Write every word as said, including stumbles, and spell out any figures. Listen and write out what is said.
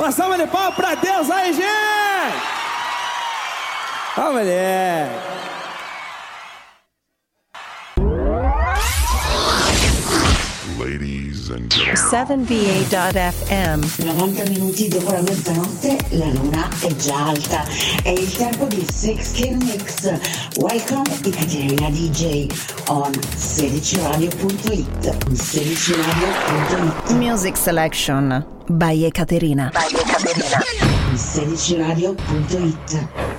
Uma salva de palmas pra Deus aí, gente! Ó, mulher! Ladies and gentlemen. seven B A dot F M. novanta minuti dopo la mezzanotte la luna è già alta. È il tempo di Six Kill Mix. Welcome Ekaterina D J on sedici radio punto it. sedici radio punto it. Music Selection by Ekaterina. By Ekaterina. sedici radio punto it.